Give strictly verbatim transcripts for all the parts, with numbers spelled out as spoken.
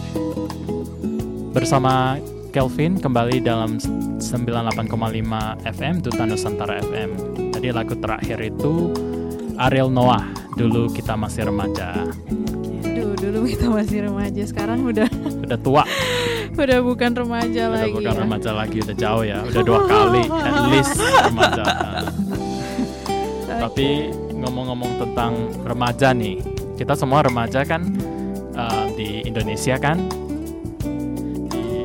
Bersama Kelvin kembali dalam sembilan puluh delapan koma lima F M Duta Nusantara F M. Jadi lagu terakhir itu Ariel Noah, Dulu Kita Masih Remaja. Aduh, dulu kita masih remaja, sekarang udah Udah tua. udah bukan remaja Udah lagi. bukan ya. remaja lagi, udah jauh ya. Udah dua kali at least remaja. Tapi ngomong-ngomong tentang remaja nih, kita semua remaja kan uh, di Indonesia kan. Di,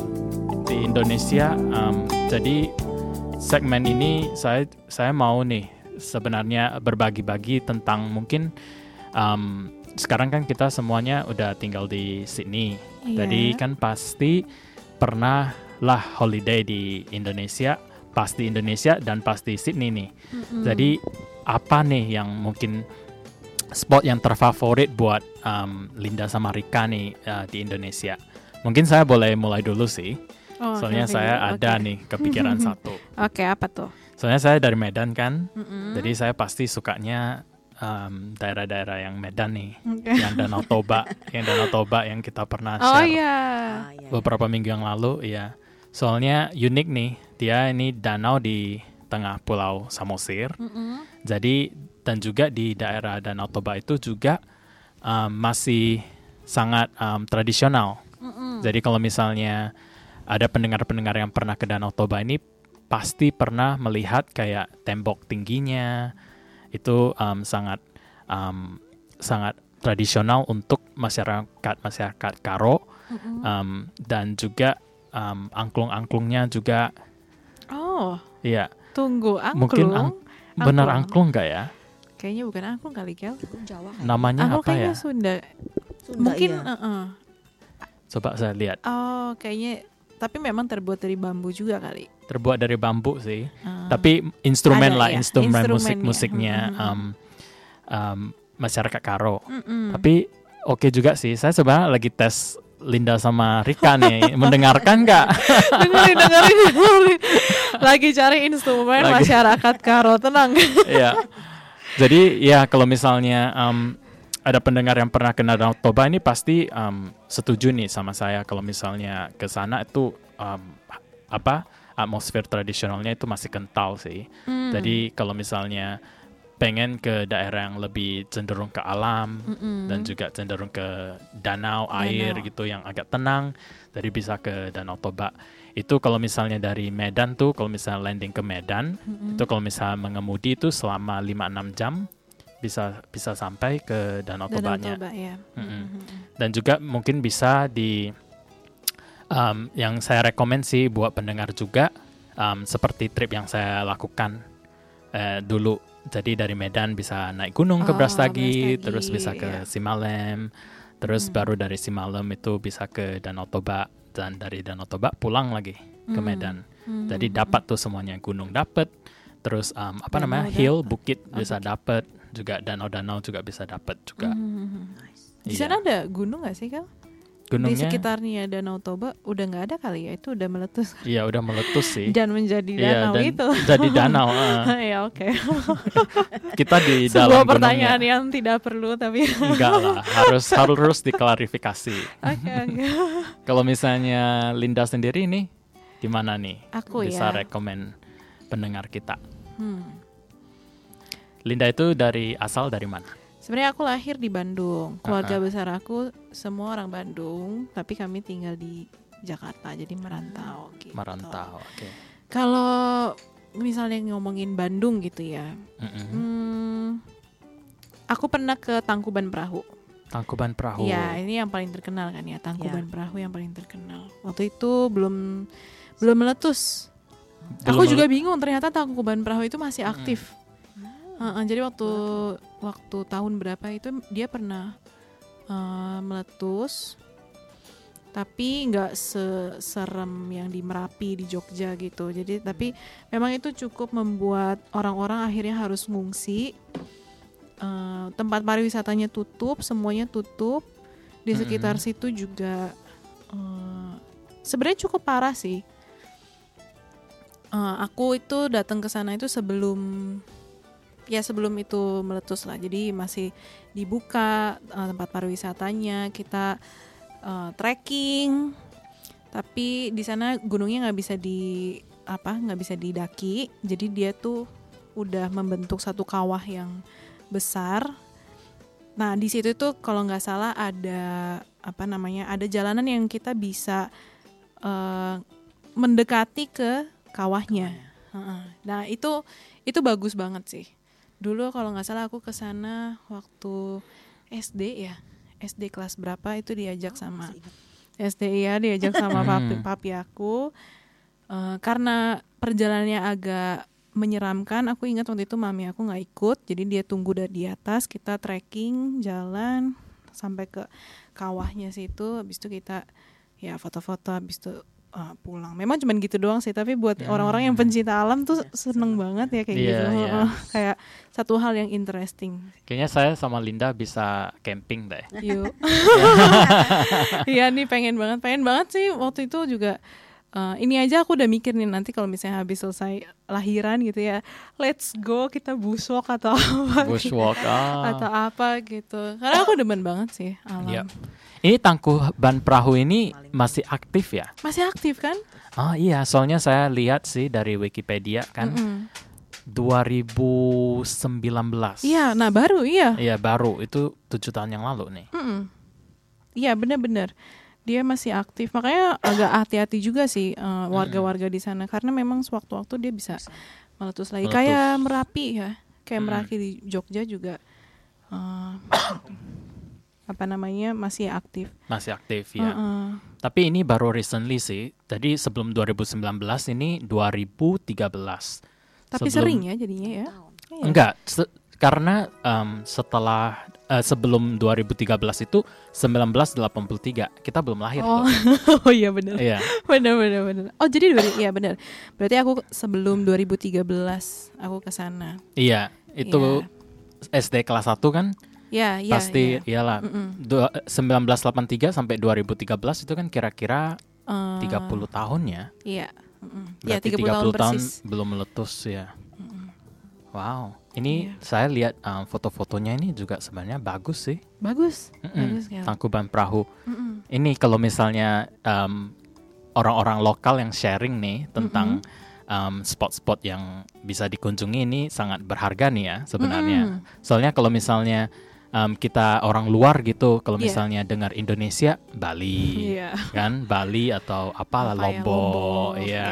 di Indonesia, um, jadi segmen ini saya saya mau nih sebenarnya berbagi-bagi tentang mungkin um, sekarang kan kita semuanya udah tinggal di Sydney. Iya. Jadi kan pasti pernah lah holiday di Indonesia, pas di Indonesia dan pas di Sydney nih. Mm-mm. Jadi apa nih yang mungkin spot yang terfavorit buat um, Linda sama Rika nih uh, di Indonesia? Mungkin saya boleh mulai dulu sih. Oh, Soalnya okay, saya okay. ada nih kepikiran satu. Oke, apa tuh? Soalnya saya dari Medan kan, Mm-mm. jadi saya pasti sukanya um, daerah-daerah yang Medan nih, Oke. yang Danau Toba, yang Danau Toba yang kita pernah Oh share iya. Ah, iya, iya. beberapa minggu yang lalu, ya. Soalnya unik nih, dia ini danau di tengah Pulau Samosir. Mm-mm. Jadi dan juga di daerah Danau Toba itu juga um, masih sangat um, tradisional. Mm-mm. Jadi kalau misalnya ada pendengar-pendengar yang pernah ke Danau Toba ini pasti pernah melihat kayak tembok tingginya itu um, sangat um, sangat tradisional untuk masyarakat masyarakat Karo. Mm-mm. um, dan juga um, angklung-angklungnya juga Oh, ya tunggu, angklung. mungkin ang- benar Angklung. angklung nggak ya Kayaknya bukan angklung kali, Kel. Angklung Jawa kan. namanya Angklung apa ya kayaknya Sunda. Sunda, Mungkin, iya. uh-uh. coba saya lihat Oh, kayaknya. Tapi memang terbuat dari bambu juga kali. terbuat dari bambu sih Uh, tapi instrumen ada lah ya, instrumen instrumennya. musik-musiknya Hmm. um, um, masyarakat Karo. mm-mm. Tapi oke juga sih. Saya sebenarnya lagi tes Linda sama Rika nih. Mendengarkan nggak? dengerin, dengerin, dengerin. Lagi cari instrumen Lagi. masyarakat Karo, tenang. Iya. Jadi ya kalau misalnya um, ada pendengar yang pernah kena Danau Toba ini pasti um, setuju nih sama saya kalau misalnya ke sana itu um, apa atmosfer tradisionalnya itu masih kental sih. Hmm. Jadi kalau misalnya pengen ke daerah yang lebih cenderung ke alam Mm-mm. dan juga cenderung ke danau, air Danau. gitu yang agak tenang, jadi bisa ke Danau Toba. Itu kalau misalnya dari Medan tuh, kalau misalnya landing ke Medan, Mm-mm. itu kalau misalnya mengemudi itu selama lima enam jam bisa bisa sampai ke Danau Danau Tobanya. Toba ya. Mm-mm. Mm-mm. Dan juga mungkin bisa di um, yang saya rekomen sih buat pendengar juga um, seperti trip yang saya lakukan eh, dulu. Jadi dari Medan bisa naik gunung ke Oh, Brastagi, Brastagi, terus bisa ke iya. Simalem, terus Hmm. baru dari Simalem itu bisa ke Danau Toba, dan dari Danau Toba pulang lagi ke Hmm. Medan. Hmm. Jadi dapat tuh semuanya, gunung dapat, terus um, apa Danau namanya hill, dapet. bukit Oh, bisa bukit. dapat, juga danau-danau juga bisa dapat juga. Hmm. Di Iya. sana ada gunung nggak sih, Kal? Di Gunungnya, sekitarnya Danau Toba udah nggak ada kali ya, itu udah meletus iya udah meletus sih. dan menjadi Iya, danau dan itu. jadi danau. ah. Ya oke. Kita di Sebuah dalam pertanyaan gunungnya. yang tidak perlu tapi. Enggak lah, harus harus diklarifikasi. Oke oke. Kalau misalnya Linda sendiri nih, di mana nih? Aku Bisa ya. rekomen pendengar kita. Hmm. Linda itu dari asal dari mana? Sebenarnya aku lahir di Bandung. Keluarga Uh-uh. besar aku semua orang Bandung, tapi kami tinggal di Jakarta, jadi merantau gitu. Merantau. Oke. Kalau misalnya ngomongin Bandung gitu ya, Mm-mm. hmm, aku pernah ke Tangkuban Perahu. Tangkuban Perahu. Ya, ini yang paling terkenal kan ya, Tangkuban Ya. Perahu yang paling terkenal. Waktu itu belum belum meletus. Belum aku mele- juga bingung, ternyata Tangkuban Perahu itu masih aktif. Uh-uh, jadi waktu waktu tahun berapa itu dia pernah uh, meletus, tapi nggak seserem yang di Merapi di Jogja gitu. Jadi tapi memang itu cukup membuat orang-orang akhirnya harus ngungsi. Uh, tempat pariwisatanya tutup, semuanya tutup. Di sekitar Mm-mm. situ juga uh, sebenarnya cukup parah sih. Uh, aku itu datang ke sana itu sebelum ya sebelum itu meletus lah. Jadi masih dibuka uh, tempat pariwisatanya. Kita uh, trekking, tapi di sana gunungnya nggak bisa di apa nggak bisa didaki, jadi dia tuh udah membentuk satu kawah yang besar. Nah di situ tuh kalau nggak salah ada apa namanya ada jalanan yang kita bisa uh, mendekati ke kawahnya. Nah itu itu bagus banget sih. Dulu kalau nggak salah aku kesana waktu S D ya, S D kelas berapa itu diajak sama S D ya diajak sama papi papi aku. Uh, karena perjalanannya agak menyeramkan, aku ingat waktu itu mami aku nggak ikut, jadi dia tunggu dari di atas, kita trekking jalan sampai ke kawahnya situ, habis itu kita ya foto-foto, habis itu uh, pulang. Memang cuma gitu doang sih, tapi buat hmm. orang-orang yang pencinta alam tuh seneng banget ya kayak yeah, gitu, yeah. Kayak satu hal yang interesting. Kayaknya saya sama Linda bisa camping deh. Yuk. Iya nih pengen banget, pengen banget sih waktu itu juga. Uh, ini aja aku udah mikir nih nanti kalau misalnya habis selesai lahiran gitu ya, let's go kita bushwalk atau apa, bushwalk ah. atau apa gitu. Karena aku demen banget sih alam. Yep. Ini Tangkuban Perahu ini masih aktif ya? Masih aktif kan? Oh iya, soalnya saya lihat sih dari Wikipedia kan mm-hmm. dua ribu sembilan belas. Iya, nah baru iya. Iya baru itu tujuh tahun yang lalu nih. Mm-mm. Iya benar-benar. Dia masih aktif, makanya agak hati-hati juga sih uh, warga-warga di sana karena memang sewaktu-waktu dia bisa meletus lagi. Meletus. Kayak Merapi ya, kayak hmm. Merapi di Jogja juga uh, apa namanya masih aktif. Masih aktif ya. Uh-uh. Tapi ini baru recently sih. Tadi sebelum dua ribu sembilan belas ini dua ribu tiga belas. Tapi sebelum, sering ya jadinya ya? Enggak. Se- Karena um, setelah uh, sebelum dua ribu tiga belas itu sembilan belas delapan puluh tiga kita belum lahir. Oh, oh iya benar. Iya. Benar benar benar. Oh jadi iya benar. Berarti aku sebelum dua ribu tiga belas aku ke sana. Iya, itu yeah. S D kelas satu kan? Iya, iya. Pasti ya. iyalah. Du- sembilan belas delapan puluh tiga sampai dua ribu tiga belas itu kan kira-kira uh, tiga puluh tahun ya. Iya. Iya, tiga puluh, tiga puluh tahun, tahun belum meletus ya. Mm-mm. Wow. Ini yeah. saya lihat um, foto-fotonya ini juga sebenarnya bagus sih. Bagus. bagus ya. Tangkuban Perahu. Mm-mm. Ini kalau misalnya um, orang-orang lokal yang sharing nih tentang um, spot-spot yang bisa dikunjungi ini sangat berharga nih ya sebenarnya. Mm-mm. Soalnya kalau misalnya um, kita orang luar gitu, kalau yeah. misalnya dengar Indonesia, Bali, yeah. kan Bali atau apalah apa Lombok, ya,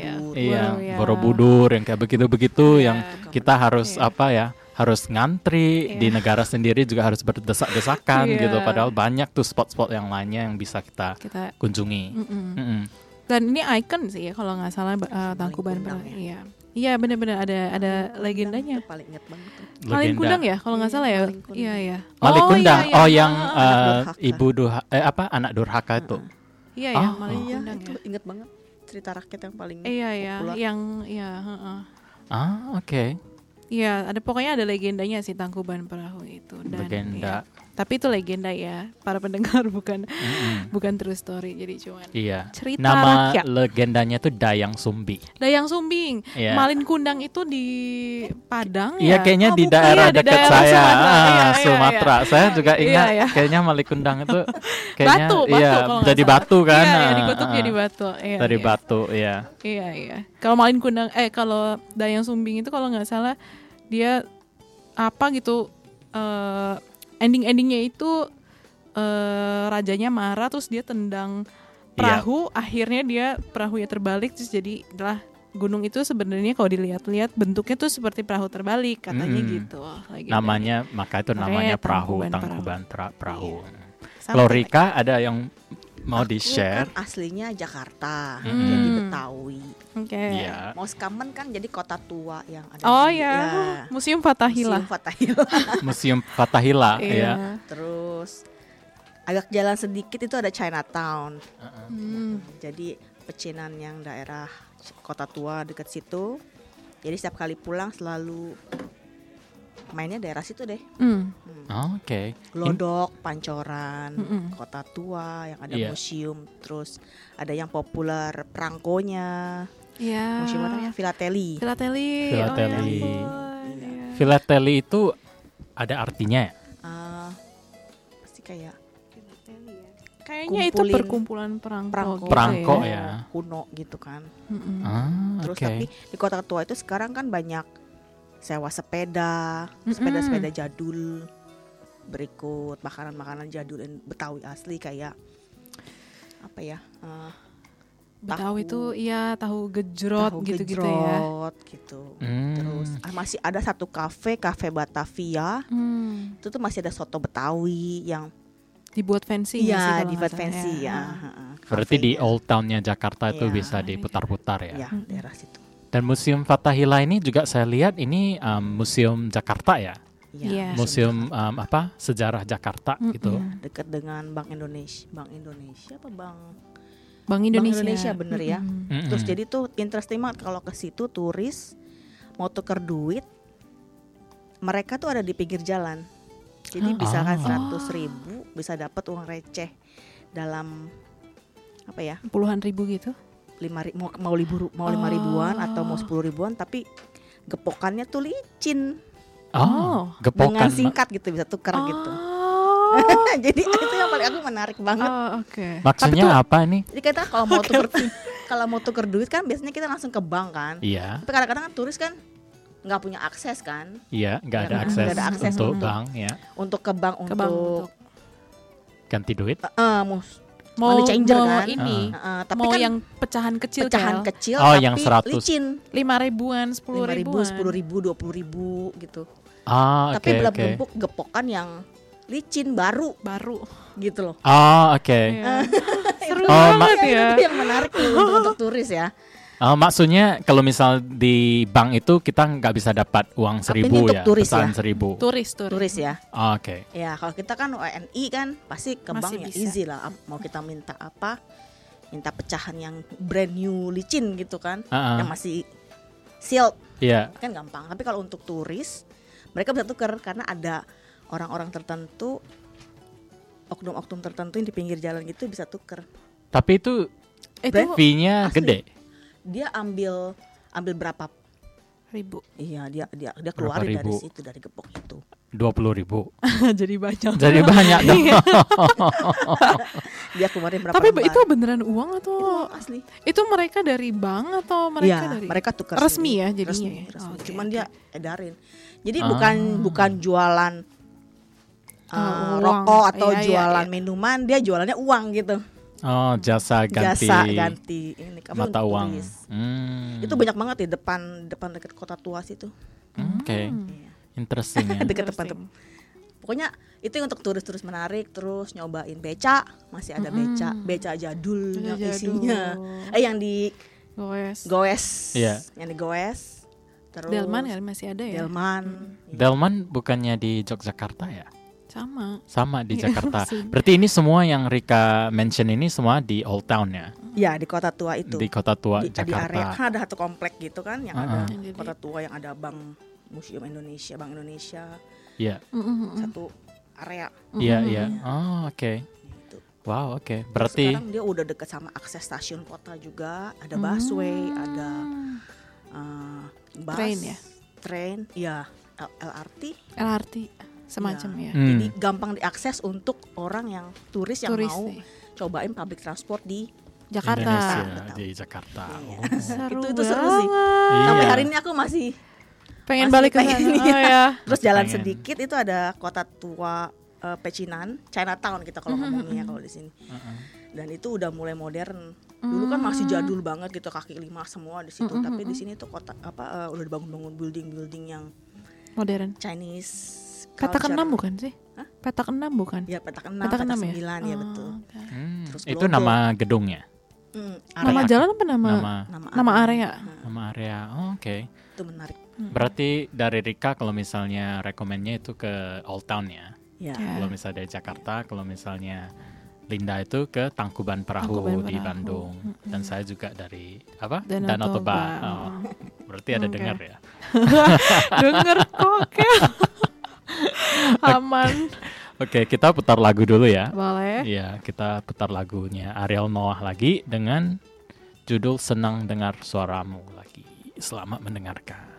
iya, iya, Borobudur yang kayak begitu-begitu, yeah. yang kita harus yeah. apa ya, harus ngantri yeah. di negara sendiri juga harus berdesak-desakan yeah. gitu. Padahal banyak tuh spot-spot yang lainnya yang bisa kita, kita kunjungi. Mm-mm. Mm-mm. Dan ini ikon sih ya kalau nggak salah uh, Tangkuban Perahu. Iya. Iya benar-benar ada ada legendanya. Paling ingat banget tuh. Malin Kundang ya kalau nggak salah ya. Iya iya. Malin oh, Kundang. Iya, iya. Oh yang uh, ibu durha eh apa anak durhaka itu. Uh-huh. Iya ya, oh. Malin iya, Kundang itu ya. Ingat banget cerita rakyat yang paling Iya iya, populer. yang iya, heeh. Ah, oke. Okay. Iya, ada pokoknya ada legendanya sih Tangkuban Perahu itu. Dan, legenda. Ya, tapi itu legenda ya, para pendengar bukan mm-hmm. bukan true story, jadi cuman iya. cerita Nama rakyat. legendanya tuh Dayang Sumbi. Dayang Sumbing. Yeah. Malin Kundang itu di Padang ya? Iya, kayaknya oh, di daerah iya, dekat di daerah saya, Sumatera. Ah, iya, iya, Sumatera. Iya. Saya juga ingat iya, iya. kayaknya Malin Kundang itu kayaknya batu, batu, iya, jadi salah. Batu kan. Iya, iya dikutuk jadi batu. Iya, dari iya. batu, iya. Iya, iya. Kalau Malin Kundang eh kalau Dayang Sumbing itu kalau nggak salah dia apa gitu uh, ending-endingnya itu uh, rajanya marah terus dia tendang perahu, iya. akhirnya dia perahunya terbalik terus jadi adalah gunung itu sebenarnya kalau dilihat-lihat bentuknya tuh seperti perahu terbalik katanya hmm. gitu. Lagi namanya dari. Maka itu namanya Makanya perahu Tangkuban Tangkuban perahu. perahu. Iya. Kalau Rika ada yang mau Aku di-share? Kan aslinya Jakarta, hmm. jadi Betawi. Oke. Okay. Yeah. Moskamen kan jadi kota tua yang ada. Oh di, ya, ya. Museum Fathahillah. Museum Fathahillah. Museum Fathahillah, yeah. ya. Terus agak jalan sedikit itu ada Chinatown. Uh-uh. Hmm. Jadi pecinan yang daerah kota tua dekat situ. Jadi setiap kali pulang selalu mainnya daerah situ deh. Mm. Hmm. Oh, oke. Okay. Glodok, Pancoran, Mm-mm. kota tua yang ada yeah. museum, terus ada yang populer perangkonya. Yeah. Museum apa namanya? Filateli. Filateli. Filateli. Oh, ya yeah. Filateli itu ada artinya ya? Uh, pasti kayak Filateli ya. Kayaknya itu kumpulin perkumpulan perangko, perangko, gitu Perangko ya. ya. kuno gitu kan. Mm-mm. Ah, Terus oke. tapi di Kota Tua itu sekarang kan banyak sewa sepeda, Mm-mm. sepeda-sepeda jadul, berikut makanan-makanan jadul dan Betawi asli kayak apa ya? eh, Betawi tahu- itu iya tahu gejrot tahu gitu-gitu ya. gejrot gitu. Hmm. Terus ah, masih ada satu kafe, kafe Batavia. Hmm. Itu tuh masih ada soto Betawi yang Dibuat fancy nggak sih iya kalau dibuat nggak salah fancy ya. Ah. heeh, Berarti di kafenya. Old Town-nya Jakarta itu Iya. bisa diputar-putar ya. ya daerah situ. Dan Museum Fathahillah ini juga saya lihat ini um, museum Jakarta ya. Iya. Museum um, apa? Sejarah Jakarta Mm-mm. gitu. dekat dengan Bank Indonesia, Bank Indonesia apa Bank Bank Indonesia. Bank Indonesia bener ya. Mm-mm. Mm-mm. Terus jadi tuh interesting banget kalau ke situ turis mau tuker duit, mereka tuh ada di pinggir jalan. Jadi Hah? bisa kan Ah. seratus ribu bisa dapat uang receh dalam apa ya Puluhan ribu gitu. lima ri- mau mau ribu mau lima Oh. ribuan atau mau sepuluh ribuan tapi gepokannya tuh licin Oh, Oh. gepokan. dengan singkat gitu bisa tuker gitu. Oh. Jadi itu yang paling aku menarik banget. Oh, oke. Maksudnya Tapi tuh- apa ini? Jadi kita kalau mau tuker kalau mau tuker duit kan biasanya kita langsung ke bank kan. Iya, Tapi kadang-kadang kan turis kan nggak punya akses kan iya, nggak ada Ya, akses, nggak ada akses untuk untuk- bank ya. untuk ke bank Ke untuk, bank untuk Ganti duit. Eh, eh, mus- mau money changer mau kan. ini. eh, eh, tapi mau kan yang pecahan kecil pecahan Kel. kecil Oh, tapi yang seratus. licin lima ribuan, sepuluh lima ribu, ribuan. sepuluh ribu, dua puluh ribu gitu. Ah, oke, Tapi belum oke. gempuk gepokan yang licin baru Baru. gitu loh. Oh, oke. Iya. Seru Oh, banget Ya, ya. itu yang menarik nih untuk, untuk turis ya. Oh, maksudnya kalau misal di bank itu kita nggak bisa dapat uang Tapi seribu ini untuk ya, turis pecahan ya. seribu. Turis, turis. Turis ya. Oh, oke. Ya kalau kita kan W N I kan pasti ke Masih bank ya bisa. easy lah. Ap- Mau kita minta apa? Minta pecahan yang brand new licin gitu kan, Ah, ah. yang masih sealed Iya. kan gampang. Tapi kalau untuk turis mereka bisa tuker karena ada orang-orang tertentu, oknum-oknum tertentu yang di pinggir jalan gitu bisa tuker. Tapi itu Itu Brand- fee-nya Asli. gede. Dia ambil ambil berapa? ribu. Iya dia dia dia keluarin dari ribu? situ dari gepok itu. dua puluh ribu. Jadi banyak. Jadi banyak dong. Dia keluarin berapa? Tapi lembar. itu beneran uang atau Itu asli. itu mereka dari bank atau mereka Iya, dari mereka tukar resmi sendiri. ya jadinya Resmi, ya? resmi. Oke, Cuman oke. dia edarin. Jadi Ah. bukan bukan jualan uh, Oh, uang. rokok atau Iya, iya, jualan iya. minuman, dia jualannya uang gitu. Oh, jasa ganti Jasa ganti ini Tapi mata untuk uang. turis. Hmm. Itu banyak banget di depan depan dekat Kota Tua situ. Hmm, Oke, Hmm. Iya. interesting ya. Dekat depan. Interesting. Pokoknya itu yang untuk turis-turis menarik, terus nyobain beca, masih ada beca, Mm-mm. beca jadul Beca yang jadul. isinya eh yang di Goes. goes. Iya. Yang di goes. Terus Delman kan masih ada ya? Delman. Iya. Delman bukannya di Yogyakarta ya? Sama. Sama di Iya, Jakarta. sih. Berarti ini semua yang Rika mention ini semua di Old Town ya? Ya di Kota Tua itu. Di Kota Tua di, di area Jakarta. kan ada satu komplek gitu kan yang Uh-uh. ada Jadi- Kota Tua yang ada Bank Museum Indonesia, Bank Indonesia, Iya, Mm-mm. satu area iya, Mm-mm. iya. Oh, oke. gitu. Wow, oke. Terus Berarti sekarang dia udah dekat sama akses stasiun kota juga, ada busway, Hmm. ada uh, bus, Train ya? train, ya L- LRT. L R T semacam ya. Hmm. Jadi gampang diakses untuk orang yang turis yang Turis mau nih. cobain public transport di Jakarta. Indonesia di Jakarta. Iya. Oh. Seru Itu- itu seru sih. banget. Sampai Iya. hari ini aku masih Pengen Masih balik ke pengen, sana. iya. Oh ya. terus Masih jalan pengen. sedikit itu ada Kota Tua uh, Pecinan, Chinatown kita kalau Mhm, ngomongnya mhm. kalau di sini. Uh-uh. Dan itu udah mulai modern. Dulu kan masih Hmm. jadul banget gitu, kaki lima semua di situ. Mhm, Tapi di mhm. sini tuh kota apa uh, udah dibangun-bangun building-building yang Modern. Chinese. Petak culture. enam bukan sih? Hah? Petak enam bukan? Ya petak enam, Petak petak, enam ya? sembilan ya Oh, betul. oke. Hmm, Terus itu Glodok. nama gedungnya, Hmm, Nama area. jalan apa nama? nama Nama area. Nah, nama area. Oh, oke. itu menarik. Hmm. Berarti dari Rika kalau misalnya rekomennya itu ke Old Town ya. Ya. Ya. Kalau misalnya dari Jakarta, kalau misalnya Linda itu ke Tangkuban Perahu Tangkuban di Perahu. Bandung. Mm-mm. Dan saya juga dari apa? Danau Danau Toba. Toba. Oh, berarti ada Oke. dengar ya. Denger kok, Kel. Aman. Oke, kita putar lagu dulu ya. Boleh. Iya, kita putar lagunya Ariel Noah lagi dengan judul Senang Dengar Suaramu lagi. Selamat mendengarkan.